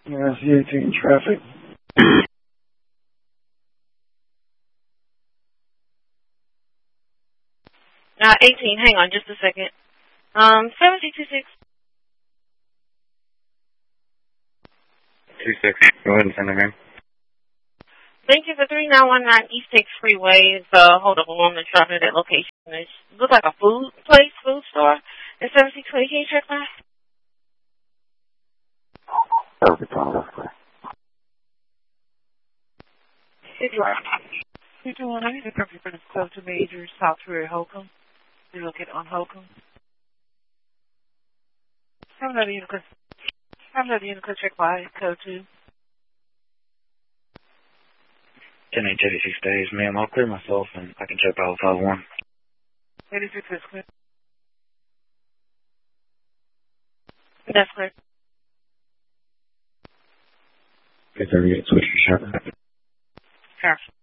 Yeah, C18 traffic. 18, hang on just a second. 7226. 26, go ahead and send it in. Thank you for 3919 East Sixth Freeway. Hold up, I'm the traffic at that location. It looks like a food place, food store. It's 7620. Can you check that? Perfect, that's clear. 221, I need a copy for the close to Major, South Rear Holcomb. You look at on Holcomb. Have another unit check by code 2. 10-8-86 days, ma'am. I'll clear myself and I can check out 51. 86 is clear. That's clear. 38, switch to Sharp. Sure.